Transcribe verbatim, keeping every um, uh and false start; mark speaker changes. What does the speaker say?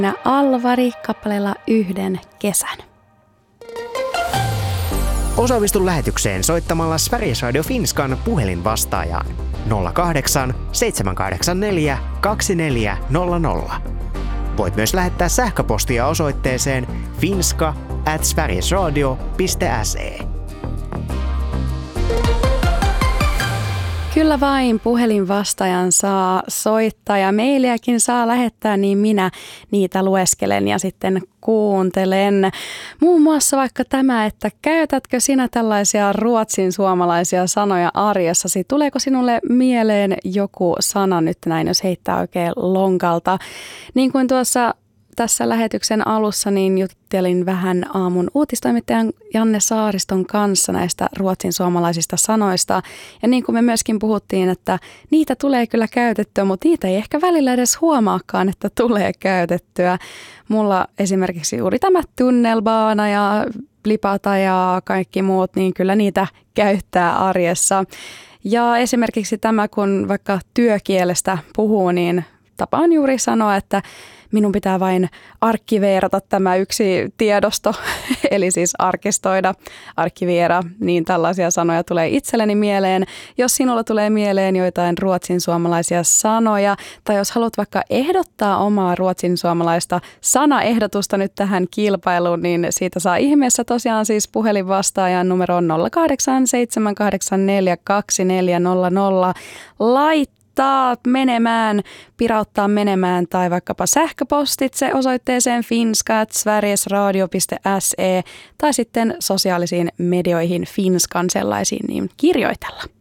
Speaker 1: Alvari kappaleella Yhden kesän.
Speaker 2: Osallistu lähetykseen soittamalla Sveriges Radio Finskan puhelinvastaajaan nolla kahdeksan seitsemän kahdeksan neljä kaksi neljä nolla nolla. Voit myös lähettää sähköpostia osoitteeseen finska at sverigesradio piste se.
Speaker 1: Kyllä vain, puhelinvastaajan saa soittaa ja mailejakin saa lähettää, niin minä niitä lueskelen ja sitten kuuntelen. Muun muassa vaikka tämä, että käytätkö sinä tällaisia ruotsin suomalaisia sanoja arjessasi? Tuleeko sinulle mieleen joku sana nyt näin, jos heittää oikein lonkalta? Niin kuin tuossa tässä lähetyksen alussa niin juttelin vähän aamun uutistoimittajan Janne Saariston kanssa näistä ruotsin suomalaisista sanoista. Ja niin kuin me myöskin puhuttiin, että niitä tulee kyllä käytettyä, mutta niitä ei ehkä välillä edes huomaakaan, että tulee käytettyä. Mulla esimerkiksi juuri tämä tunnelbaana ja lipata ja kaikki muut, niin kyllä niitä käyttää arjessa. Ja esimerkiksi tämä, kun vaikka työkielestä puhuu, niin tapaan juuri sanoa, että minun pitää vain arkiveerata tämä yksi tiedosto, eli siis arkistoida, arkiveera, niin tällaisia sanoja tulee itselleni mieleen. Jos sinulla tulee mieleen joitain ruotsin suomalaisia sanoja, tai jos haluat vaikka ehdottaa omaa ruotsin suomalaista sanaehdotusta nyt tähän kilpailuun, niin siitä saa ihmeessä tosiaan siis puhelinvastaajan numero nolla kahdeksan seitsemän kahdeksan neljä kaksi neljä nolla nolla laittaa menemään, pirauttaa menemään tai vaikkapa sähköpostitse osoitteeseen finska at sverigesradio piste se tai sitten sosiaalisiin medioihin Finskan sellaisiin niin kirjoitella.